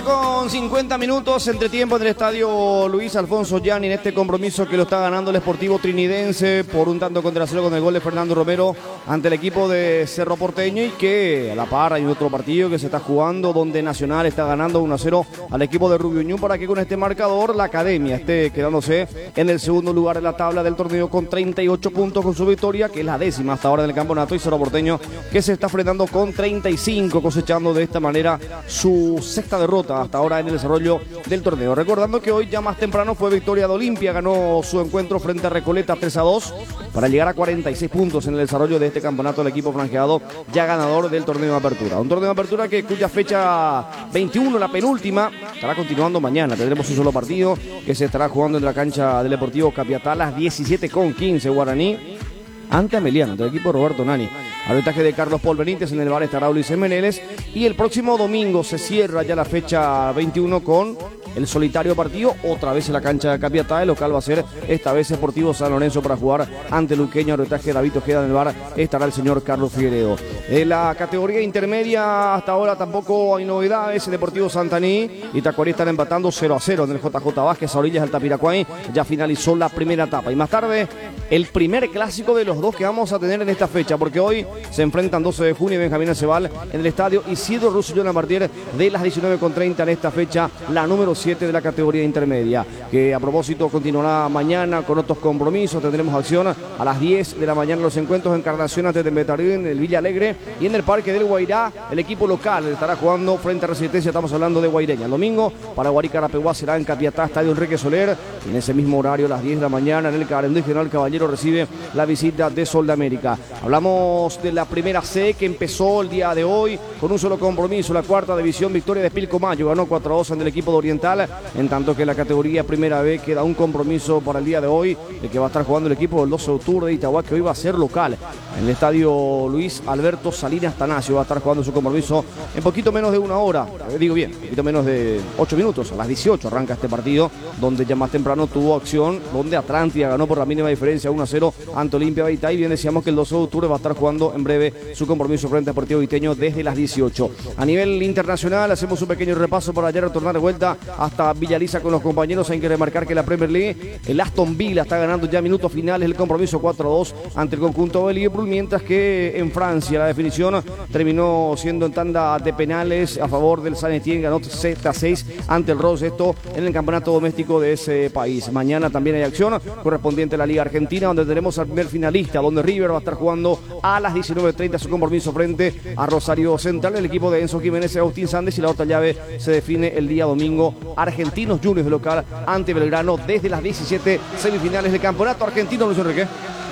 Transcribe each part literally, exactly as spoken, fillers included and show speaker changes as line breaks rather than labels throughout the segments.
tarde con cincuenta minutos, entretiempo en el estadio Luis Alfonso Gianni en este compromiso que lo está ganando el Sportivo Trinidense por un tanto contra cero con el gol de Fernando Romero ante el equipo de Cerro Porteño, y que a la par hay otro partido que se está jugando donde Nacional está ganando uno a cero al equipo de Rubio Ñu, para que con este marcador la Academia esté quedándose en el segundo lugar de la tabla del torneo con treinta y ocho puntos con su victoria, que es la décima hasta ahora en el campeonato, y Cerro Porteño que se está frenando con treinta y cinco, cosechando de esta manera su sexta derrota hasta ahora en el desarrollo del torneo. Recordando que hoy ya más temprano fue victoria de Olimpia, ganó su encuentro frente a Recoleta tres a dos para llegar a cuarenta y seis puntos en el desarrollo de este campeonato, el equipo franjeado ya ganador del torneo de apertura. Un torneo de apertura que cuya fecha veintiuno, la penúltima, estará continuando mañana. Tendremos un solo partido que se estará jugando en la cancha del Deportivo Capiatá a las diecisiete con quince Guaraní ante Ameliano, del equipo de Roberto Nani. Arbitraje de Carlos Paul Benítez, en el bar estará Ulises Meneles, y el próximo domingo se cierra ya la fecha veintiuno con el solitario partido, otra vez en la cancha de Capiatá. El local va a ser esta vez Sportivo San Lorenzo para jugar ante Luqueño. Arbitraje de David Ojeda, en el bar estará el señor Carlos Figueredo. En la categoría intermedia hasta ahora tampoco hay novedades. Deportivo Santaní y Tacuarí están empatando cero a cero en el J J Vázquez a orillas del Tapiracuay. Ya finalizó la primera etapa, y más tarde el primer clásico de los dos que vamos a tener en esta fecha, porque hoy se enfrentan doce de junio y Benjamín Acebal en el estadio Isidro Russellón a partir de las diecinueve con treinta en esta fecha, la número siete de la categoría intermedia, que a propósito continuará mañana con otros compromisos. Tendremos acción a las diez de la mañana los encuentros en Encarnación ante Tembetarí en el Villa Alegre, y en el Parque del Guairá el equipo local estará jugando frente a Resistencia. Estamos hablando de Guaireña. El domingo para Guaricarapegua será en Capiatá, estadio Enrique Soler, y en ese mismo horario a las diez de la mañana en el Carandí General Caballero recibe la visita de Sol de América. Hablamos de la primera C, que empezó el día de hoy con un solo compromiso, la cuarta división, victoria de Pilcomayo, ganó cuatro a dos ante el equipo de Oriental, en tanto que en la categoría primera B queda un compromiso para el día de hoy, el que va a estar jugando el equipo del doce de octubre de Itagua, que hoy va a ser local en el estadio Luis Alberto Salinas Tanacio. Va a estar jugando su compromiso en poquito menos de una hora, digo bien, poquito menos de ocho minutos, a las dieciocho arranca este partido, donde ya más temprano tuvo acción, donde Atlántida ganó por la mínima diferencia uno a cero ante Olimpia Baitá, y bien decíamos que el doce de octubre va a estar jugando en breve su compromiso frente a Deportivo Viteño desde las dieciocho. A nivel internacional hacemos un pequeño repaso para ya retornar de vuelta hasta Villaliza con los compañeros. Hay que remarcar que la Premier League, el Aston Villa está ganando ya minutos finales el compromiso cuatro a dos ante el conjunto de Liverpool, mientras que en Francia la definición terminó siendo en tanda de penales a favor del Saint-Étienne, ganó siete a seis ante el Rose, esto en el campeonato doméstico de ese país. Mañana también hay acción correspondiente a la Liga Argentina, donde tenemos al primer finalista, donde River va a estar jugando a las diecinueve treinta su compromiso frente a Rosario Central, el equipo de Enzo Jiménez y Agustín Sández, y la otra llave se define el día domingo, Argentinos Juniors de local ante Belgrano desde las diecisiete, semifinales del campeonato argentino. Luis Enrique.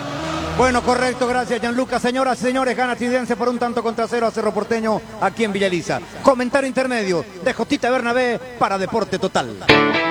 Bueno, correcto, gracias Gianluca. Señoras y señores, gana Trinidense por un tanto contra cero a Cerro Porteño aquí en Villaliza. Comentario intermedio de Jotita Bernabé para Deporte Total.